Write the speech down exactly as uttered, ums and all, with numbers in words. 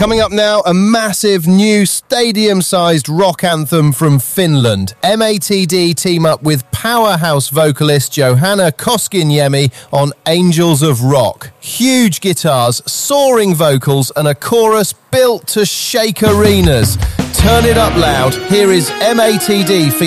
Coming up now, a massive new stadium-sized rock anthem from Finland. M A T D team up with powerhouse vocalist Johanna Koskiniemi on Angels of Rock. Huge guitars, soaring vocals and a chorus built to shake arenas. Turn it up loud. Here is M A T D